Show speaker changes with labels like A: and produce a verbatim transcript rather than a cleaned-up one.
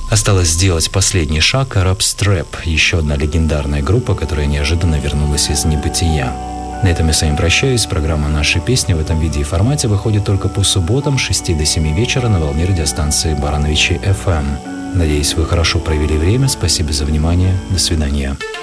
A: Осталось сделать последний шаг. Arab Strap, еще одна легендарная группа, которая неожиданно вернулась из небытия. На этом я с вами прощаюсь. Программа «Наши песни» в этом виде и формате выходит только по субботам с шести до семи вечера на волне радиостанции Барановичи эф эм. Надеюсь, вы хорошо провели время. Спасибо за внимание. До свидания.